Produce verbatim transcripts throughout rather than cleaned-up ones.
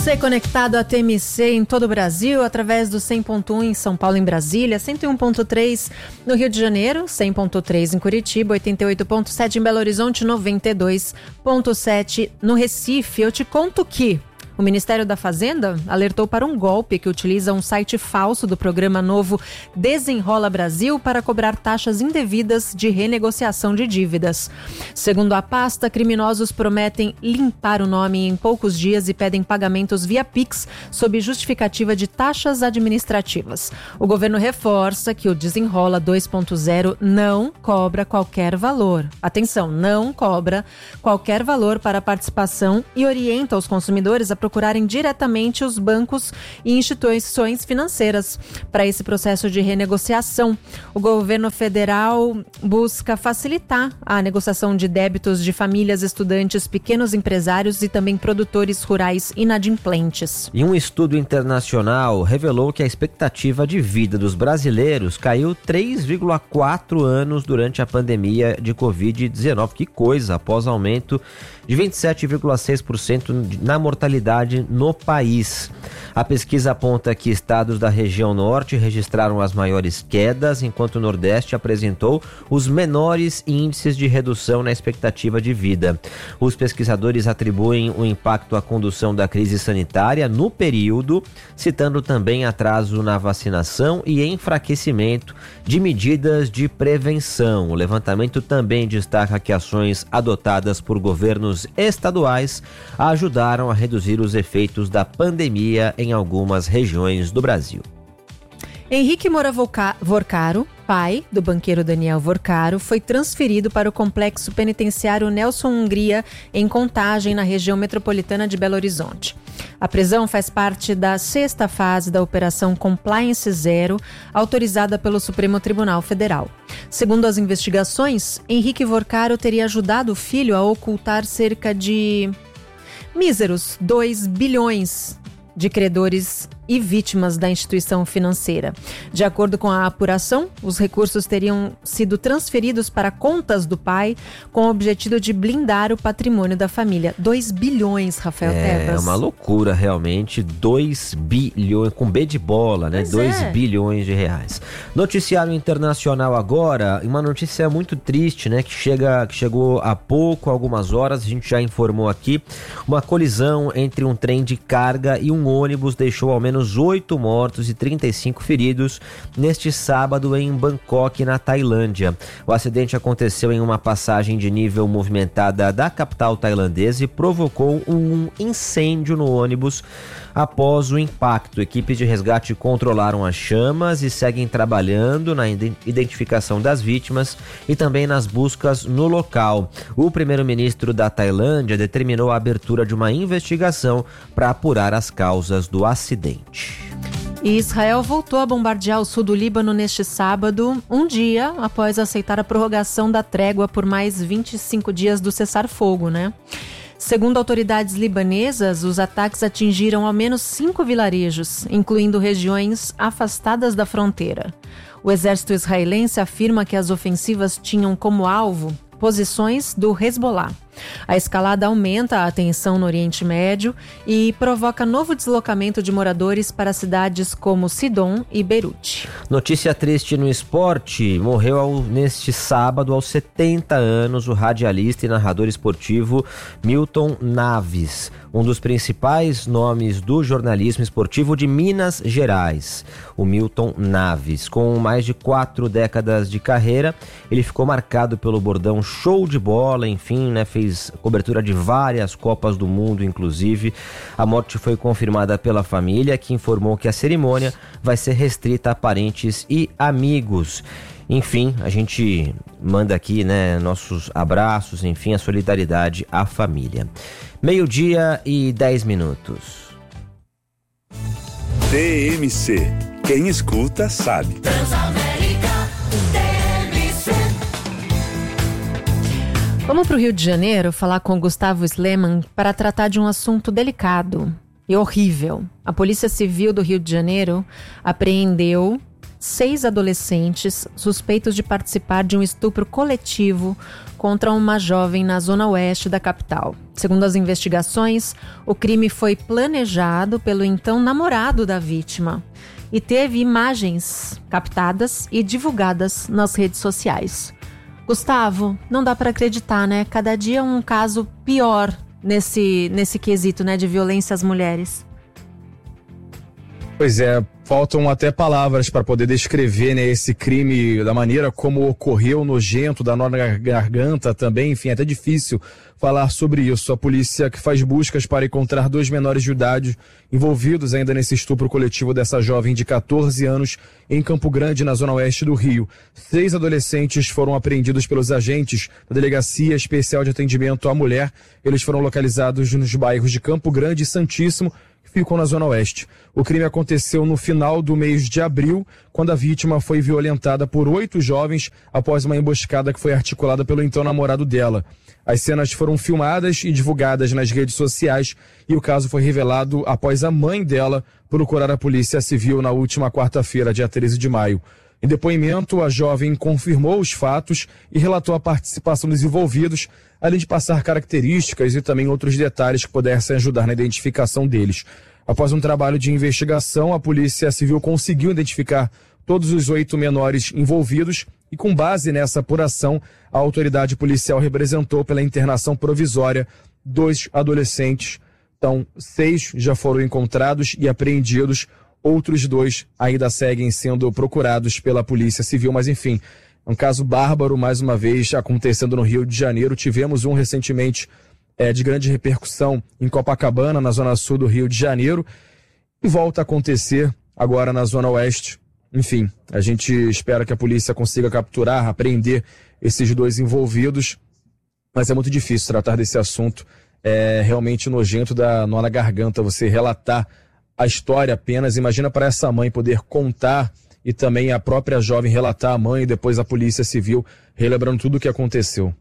Você conectado à T M C em todo o Brasil, através do cem ponto um em São Paulo, em Brasília, cento e um ponto três no Rio de Janeiro, cem ponto três em Curitiba, oitenta e oito ponto sete em Belo Horizonte, noventa e dois ponto sete no Recife. Eu te conto que o Ministério da Fazenda alertou para um golpe que utiliza um site falso do programa novo Desenrola Brasil para cobrar taxas indevidas de renegociação de dívidas. Segundo a pasta, criminosos prometem limpar o nome em poucos dias e pedem pagamentos via Pix sob justificativa de taxas administrativas. O governo reforça que o Desenrola dois ponto zero não cobra qualquer valor. Atenção, não cobra qualquer valor para a participação e orienta os consumidores a procurarem diretamente os bancos e instituições financeiras para esse processo de renegociação. O governo federal busca facilitar a negociação de débitos de famílias, estudantes, pequenos empresários e também produtores rurais inadimplentes. E um estudo internacional revelou que a expectativa de vida dos brasileiros caiu três vírgula quatro anos durante a pandemia de covid dezenove. Que coisa! Após aumento de vinte e sete vírgula seis por cento na mortalidade no país. A pesquisa aponta que estados da região norte registraram as maiores quedas, enquanto o nordeste apresentou os menores índices de redução na expectativa de vida. Os pesquisadores atribuem o impacto à condução da crise sanitária no período, citando também atraso na vacinação e enfraquecimento de medidas de prevenção. O levantamento também destaca que ações adotadas por governos estaduais ajudaram a reduzir os efeitos da pandemia em algumas regiões do Brasil. Henrique Moura Vorcaro, pai do banqueiro Daniel Vorcaro, foi transferido para o complexo penitenciário Nelson Hungria, em Contagem, na região metropolitana de Belo Horizonte. A prisão faz parte da sexta fase da Operação Compliance Zero, autorizada pelo Supremo Tribunal Federal. Segundo as investigações, Henrique Vorcaro teria ajudado o filho a ocultar cerca de míseros dois bilhões de credores e vítimas da instituição financeira. De acordo com a apuração, os recursos teriam sido transferidos para contas do pai com o objetivo de blindar o patrimônio da família. dois bilhões, Rafael É Tebas. uma loucura, realmente. dois bilhões, com B de bola, né? dois bilhões de reais. Noticiário internacional agora, uma notícia muito triste, né? Que, chega, que chegou há pouco, algumas horas, a gente já informou aqui. Uma colisão entre um trem de carga e um ônibus deixou ao menos oito mortos e trinta e cinco feridos neste sábado em Bangkok, na Tailândia. O acidente aconteceu em uma passagem de nível movimentada da capital tailandesa e provocou um incêndio no ônibus após o impacto. Equipes de resgate controlaram as chamas e seguem trabalhando na identificação das vítimas e também nas buscas no local. O primeiro-ministro da Tailândia determinou a abertura de uma investigação para apurar as causas do acidente. E Israel voltou a bombardear o sul do Líbano neste sábado, um dia após aceitar a prorrogação da trégua por mais vinte e cinco dias do cessar-fogo, né? Segundo autoridades libanesas, os ataques atingiram ao menos cinco vilarejos, incluindo regiões afastadas da fronteira. O exército israelense afirma que as ofensivas tinham como alvo posições do Hezbollah. A escalada aumenta a tensão no Oriente Médio e provoca novo deslocamento de moradores para cidades como Sidon e Beirute. Notícia triste no esporte: morreu ao, neste sábado, aos setenta anos, o radialista e narrador esportivo Milton Naves, um dos principais nomes do jornalismo esportivo de Minas Gerais. O Milton Naves, com mais de quatro décadas de carreira, ele ficou marcado pelo bordão show de bola, enfim, né, fez cobertura de várias Copas do Mundo, inclusive. A morte foi confirmada pela família, que informou que a cerimônia vai ser restrita a parentes e amigos. Enfim, a gente manda aqui, né, nossos abraços, enfim, a solidariedade à família. Meio-dia e dez minutos. T M C. Quem escuta sabe. Vamos para o Rio de Janeiro falar com Gustavo Sleman para tratar de um assunto delicado e horrível. A Polícia Civil do Rio de Janeiro apreendeu seis adolescentes suspeitos de participar de um estupro coletivo contra uma jovem na zona oeste da capital. Segundo as investigações, o crime foi planejado pelo então namorado da vítima e teve imagens captadas e divulgadas nas redes sociais. Gustavo, não dá para acreditar, né? Cada dia é um caso pior nesse, nesse quesito, né, de violência às mulheres. Pois é, faltam até palavras para poder descrever, né, esse crime, da maneira como ocorreu, nojento, da nó na garganta também, enfim, é até difícil falar sobre isso. A polícia que faz buscas para encontrar dois menores de idade envolvidos ainda nesse estupro coletivo dessa jovem de catorze anos em Campo Grande, na zona oeste do Rio. Seis adolescentes foram apreendidos pelos agentes da Delegacia Especial de Atendimento à Mulher. Eles foram localizados nos bairros de Campo Grande e Santíssimo, ficou na Zona Oeste. O crime aconteceu no final do mês de abril, quando a vítima foi violentada por oito jovens após uma emboscada que foi articulada pelo então namorado dela. As cenas foram filmadas e divulgadas nas redes sociais e o caso foi revelado após a mãe dela procurar a Polícia Civil na última quarta-feira, dia treze de maio. Em depoimento, a jovem confirmou os fatos e relatou a participação dos envolvidos, além de passar características e também outros detalhes que pudessem ajudar na identificação deles. Após um trabalho de investigação, a Polícia Civil conseguiu identificar todos os oito menores envolvidos e, com base nessa apuração, a autoridade policial representou pela internação provisória dois adolescentes. Então, seis já foram encontrados e apreendidos. Outros dois ainda seguem sendo procurados pela Polícia Civil, mas enfim, é um caso bárbaro, mais uma vez, acontecendo no Rio de Janeiro. Tivemos um recentemente é, de grande repercussão em Copacabana, na zona sul do Rio de Janeiro, e volta a acontecer agora na zona oeste. Enfim, a gente espera que a polícia consiga capturar, apreender esses dois envolvidos, mas é muito difícil tratar desse assunto. É realmente nojento, da nó na garganta você relatar a história apenas. Imagina para essa mãe poder contar e também a própria jovem relatar à mãe e depois a Polícia Civil, relembrando tudo o que aconteceu.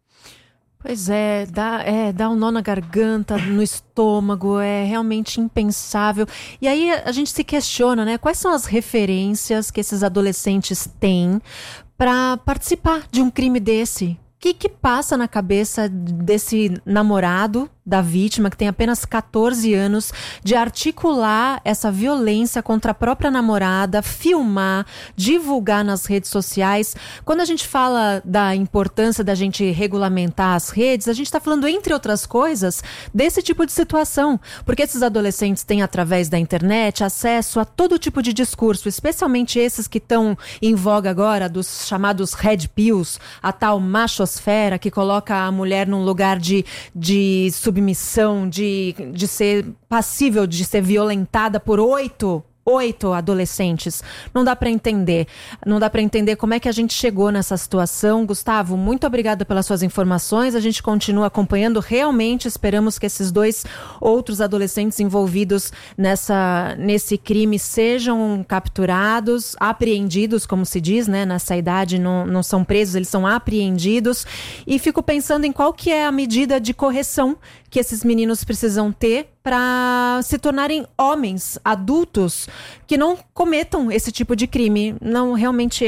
Pois é, dá, é, dá um nó na garganta, no estômago, é realmente impensável. E aí a gente se questiona, né? Quais são as referências que esses adolescentes têm para participar de um crime desse? O que que passa na cabeça desse namorado da vítima, que tem apenas catorze anos, de articular essa violência contra a própria namorada, filmar, divulgar nas redes sociais? Quando a gente fala da importância da gente regulamentar as redes, a gente está falando, entre outras coisas, desse tipo de situação. Porque esses adolescentes têm, através da internet, acesso a todo tipo de discurso, especialmente esses que estão em voga agora, dos chamados red pills, a tal machosfera que coloca a mulher num lugar de, de submissão, de, de ser passível de ser violentada por oito, oito adolescentes. Não dá para entender. Não dá para entender como é que a gente chegou nessa situação. Gustavo, muito obrigada pelas suas informações. A gente continua acompanhando. Realmente esperamos que esses dois outros adolescentes envolvidos nessa, nesse crime sejam capturados, apreendidos, como se diz, né? Nessa idade não, não são presos, eles são apreendidos. E fico pensando em qual que é a medida de correção que esses meninos precisam ter para se tornarem homens adultos que não cometam esse tipo de crime. Não, realmente,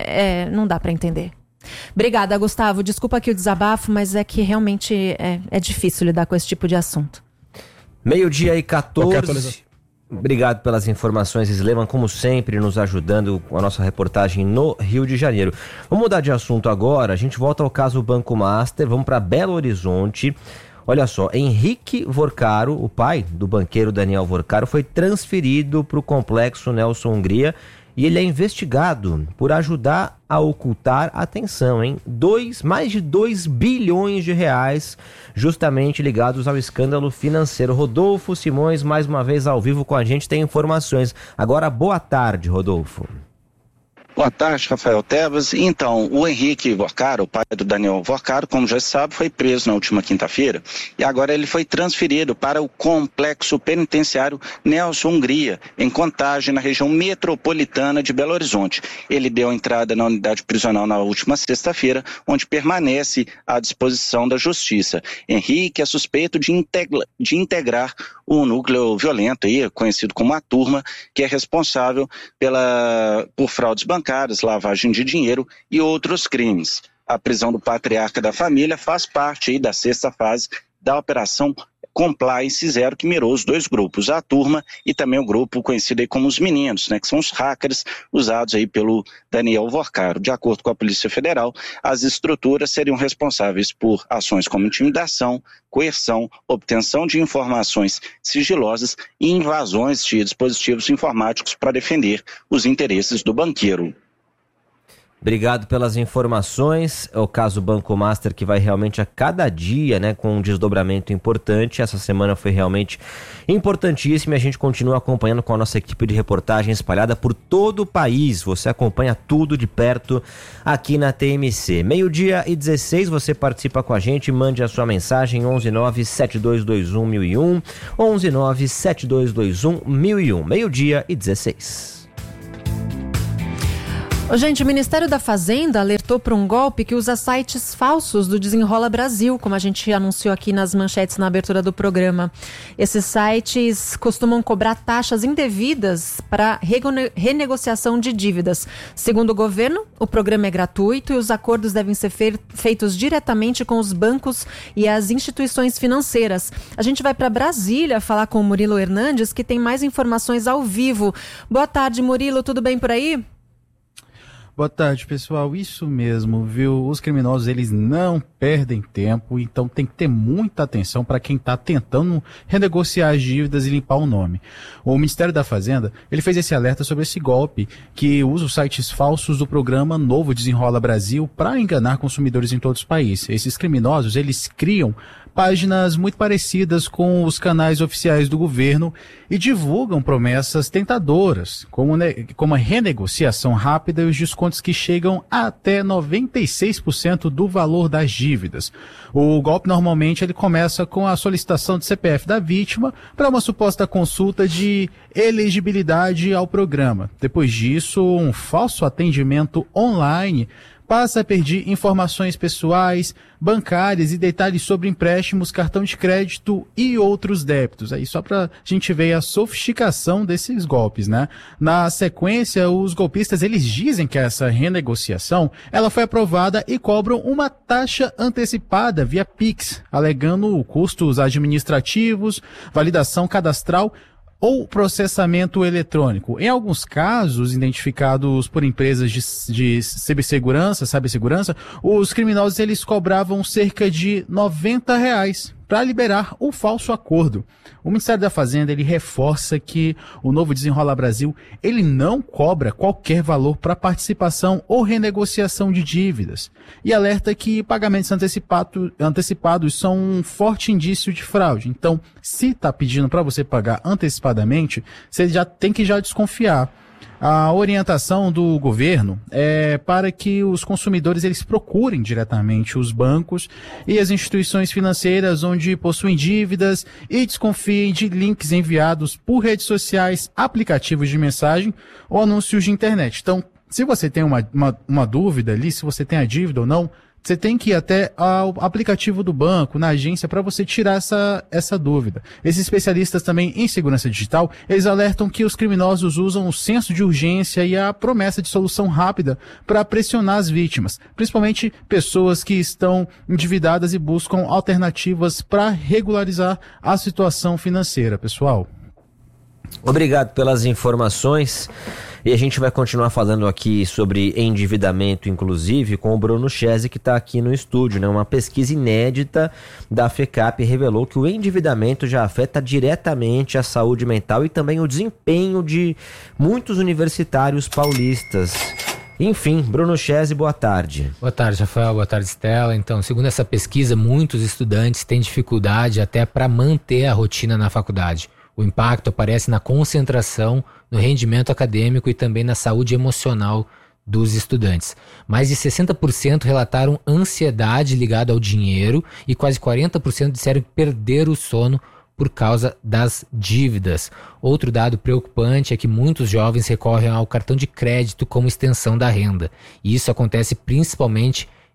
é, não dá para entender. Obrigada, Gustavo. Desculpa aqui o desabafo, mas é que realmente é, é difícil lidar com esse tipo de assunto. Meio-dia e quatorze. Obrigado pelas informações, Sleman, como sempre, nos ajudando com a nossa reportagem no Rio de Janeiro. Vamos mudar de assunto agora. A gente volta ao caso Banco Master. Vamos para Belo Horizonte. Olha só, Henrique Vorcaro, o pai do banqueiro Daniel Vorcaro, foi transferido para o complexo Nelson Hungria e ele é investigado por ajudar a ocultar, atenção, hein, dois, mais de dois bilhões de reais, justamente ligados ao escândalo financeiro. Rodolfo Simões, mais uma vez ao vivo com a gente, tem informações. Agora, boa tarde, Rodolfo. Boa tarde, Rafael Tebas. Então, o Henrique Vorcaro, o pai do Daniel Vorcaro, como já se sabe, foi preso na última quinta-feira e agora ele foi transferido para o complexo penitenciário Nelson Hungria, em Contagem, na região metropolitana de Belo Horizonte. Ele deu entrada na unidade prisional na última sexta-feira, onde permanece à disposição da Justiça. Henrique é suspeito de, integra- de integrar o núcleo violento, aí, conhecido como a turma, que é responsável pela, por fraudes bancárias, lavagem de dinheiro e outros crimes. A prisão do patriarca da família faz parte aí da sexta fase da Operação Compliance Zero, que mirou os dois grupos, a turma e também o grupo conhecido aí como os meninos, né, que são os hackers usados aí pelo Daniel Vorcaro. De acordo com a Polícia Federal, as estruturas seriam responsáveis por ações como intimidação, coerção, obtenção de informações sigilosas e invasões de dispositivos informáticos para defender os interesses do banqueiro. Obrigado pelas informações. É o caso Banco Master que vai realmente a cada dia, né, com um desdobramento importante. Essa semana foi realmente importantíssima e a gente continua acompanhando com a nossa equipe de reportagem espalhada por todo o país. Você acompanha tudo de perto aqui na T M C. Meio-dia e dezesseis, você participa com a gente, mande a sua mensagem onze nove sete dois dois um mil e um, onze nove sete dois dois um mil e um. Meio-dia e dezesseis. Ô, gente, o Ministério da Fazenda alertou para um golpe que usa sites falsos do Desenrola Brasil, como a gente anunciou aqui nas manchetes na abertura do programa. Esses sites costumam cobrar taxas indevidas para renegociação de dívidas. Segundo o governo, o programa é gratuito e os acordos devem ser feitos diretamente com os bancos e as instituições financeiras. A gente vai para Brasília falar com o Murilo Hernandes, que tem mais informações ao vivo. Boa tarde, Murilo, tudo bem por aí? Boa tarde, pessoal. Isso mesmo, viu? Os criminosos, eles não perdem tempo, então tem que ter muita atenção para quem está tentando renegociar as dívidas e limpar o nome. O Ministério da Fazenda, ele fez esse alerta sobre esse golpe que usa os sites falsos do programa Novo Desenrola Brasil para enganar consumidores em todos os países. Esses criminosos, eles criam páginas muito parecidas com os canais oficiais do governo e divulgam promessas tentadoras, como, né, como a renegociação rápida e os descontos que chegam até noventa e seis por cento do valor das dívidas. O golpe normalmente ele começa com a solicitação de C P F da vítima para uma suposta consulta de elegibilidade ao programa. Depois disso, um falso atendimento online passa a pedir informações pessoais, bancárias e detalhes sobre empréstimos, cartão de crédito e outros débitos. Aí só para a gente ver a sofisticação desses golpes, né? Na sequência, os golpistas, eles dizem que essa renegociação, ela foi aprovada e cobram uma taxa antecipada via Pix, alegando custos administrativos, validação cadastral ou processamento eletrônico. Em alguns casos, identificados por empresas de, de cibersegurança, cibersegurança, os criminosos eles cobravam cerca de noventa reais para liberar o falso acordo. O Ministério da Fazenda ele reforça que o Novo Desenrola Brasil ele não cobra qualquer valor para participação ou renegociação de dívidas e alerta que pagamentos antecipado, antecipados são um forte indício de fraude. Então, se está pedindo para você pagar antecipadamente, você já tem que já desconfiar. A orientação do governo é para que os consumidores eles procurem diretamente os bancos e as instituições financeiras onde possuem dívidas e desconfiem de links enviados por redes sociais, aplicativos de mensagem ou anúncios de internet. Então, se você tem uma, uma, uma dúvida ali, se você tem a dívida ou não, você tem que ir até ao aplicativo do banco, na agência, para você tirar essa, essa dúvida. Esses especialistas também em segurança digital, eles alertam que os criminosos usam o senso de urgência e a promessa de solução rápida para pressionar as vítimas, principalmente pessoas que estão endividadas e buscam alternativas para regularizar a situação financeira, pessoal. Obrigado pelas informações. E a gente vai continuar falando aqui sobre endividamento, inclusive, com o Bruno Chese, que está aqui no estúdio, né? Uma pesquisa inédita da FECAP revelou que o endividamento já afeta diretamente a saúde mental e também o desempenho de muitos universitários paulistas. Enfim, Bruno Chese, boa tarde. Boa tarde, Rafael. Boa tarde, Stella. Então, segundo essa pesquisa, muitos estudantes têm dificuldade até para manter a rotina na faculdade. O impacto aparece na concentração, no rendimento acadêmico e também na saúde emocional dos estudantes. Mais de sessenta por cento relataram ansiedade ligada ao dinheiro e quase quarenta por cento disseram que perderam o sono por causa das dívidas. Outro dado preocupante é que muitos jovens recorrem ao cartão de crédito como extensão da renda. E isso acontece principalmente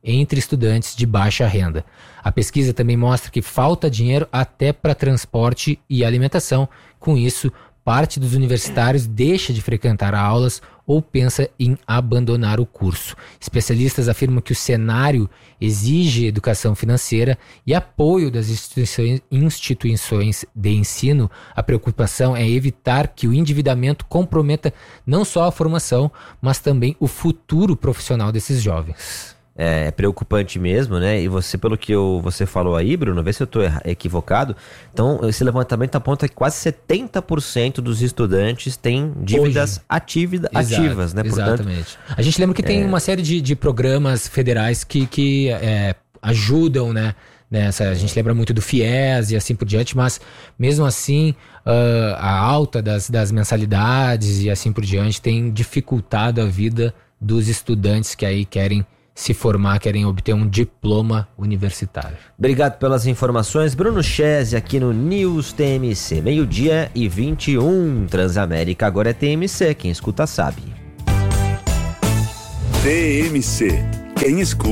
entre estudantes de baixa renda. A pesquisa também mostra que falta dinheiro até para transporte e alimentação. Com isso, parte dos universitários deixa de frequentar aulas ou pensa em abandonar o curso. Especialistas afirmam que o cenário exige educação financeira e apoio das instituições, instituições de ensino. A preocupação é evitar que o endividamento comprometa não só a formação, mas também o futuro profissional desses jovens. É preocupante mesmo, né? E você, pelo que eu, você falou aí, Bruno, vê se eu estou equivocado. Então, esse levantamento aponta que quase setenta por cento dos estudantes têm dívidas ativa, Exato, ativas, né? Portanto, exatamente. A gente lembra que tem é... uma série de, de programas federais que, que é, ajudam, né? Nessa, a gente lembra muito do FIES e assim por diante, mas mesmo assim uh, a alta das, das mensalidades e assim por diante tem dificultado a vida dos estudantes que aí querem se formar, querem obter um diploma universitário. Obrigado pelas informações, Bruno Chese, aqui no News T M C, meio-dia e vinte e um, Transamérica agora é T M C, quem escuta sabe. T M C, quem escuta